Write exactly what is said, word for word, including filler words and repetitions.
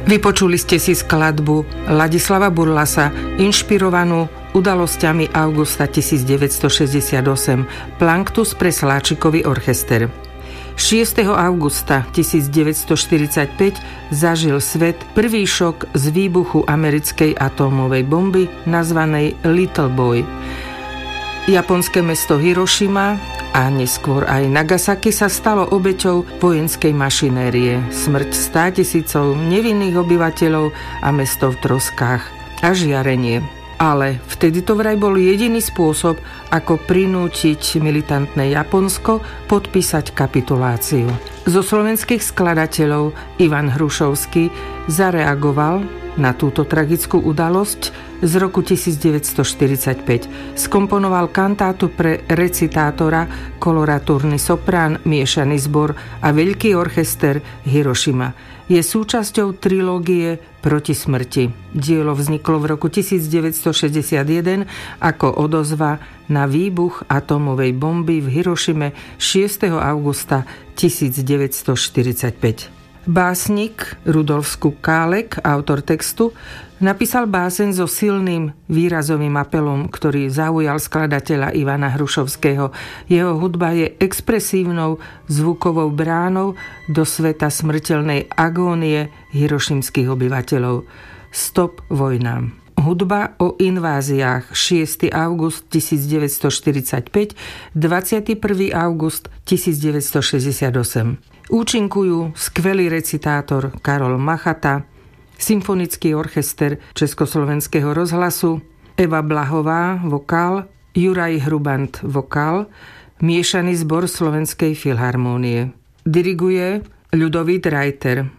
Vypočuli ste si skladbu Ladislava Burlasa, inšpirovanú udalosťami augusta devätnásťstošesťdesiatosem, Planctus pre Sláčikový orchester. šiesteho augusta devätnásťstoštyridsaťpäť zažil svet prvý šok z výbuchu americkej atómovej bomby nazvanej Little Boy. Japonské mesto Hirošima a neskôr aj Nagasaki sa stalo obeťou vojenskej mašinérie. Smrť státisícov nevinných obyvateľov a mesto v troskách a žiarenie. Ale vtedy to vraj bol jediný spôsob, ako prinútiť militantné Japonsko podpísať kapituláciu. Zo slovenských skladateľov Ivan Hrušovský zareagoval na túto tragickú udalosť z roku devätnásťstoštyridsaťpäť. Skomponoval kantátu pre recitátora, koloratúrny soprán, miešaný zbor a veľký orchester Hirošima. Je súčasťou trilógie Proti smrti. Dielo vzniklo v roku devätnásťstošesťdesiatjeden ako odozva na výbuch atómovej bomby v Hirošime šiesteho augusta devätnásťstoštyridsaťpäť. Básnik Rudolf Skukálek, autor textu, napísal báseň so silným výrazovým apelom, ktorý zaujal skladateľa Ivana Hrušovského. Jeho hudba je expresívnou zvukovou bránou do sveta smrteľnej agónie hirošimských obyvateľov. Stop vojnám. Hudba o inváziách šiesteho augusta devätnásťstoštyridsaťpäť, dvadsiateho prvého augusta devätnásťstošesťdesiatosem. Účinkujú skvelý recitátor Karol Machata, symfonický orchester Československého rozhlasu, Eva Blahová, vokál, Juraj Hrubant, vokál, miešaný zbor Slovenskej filharmónie. Diriguje Ľudovít Reiter.